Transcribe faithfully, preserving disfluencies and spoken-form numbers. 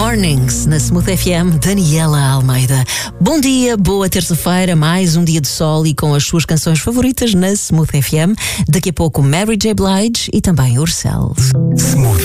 Mornings, na Smooth F M, Daniela Almeida. Bom dia, boa terça-feira, mais um dia de sol e com as suas canções favoritas na Smooth F M. Daqui a pouco Mary J. Blige e também Urcel. Smooth.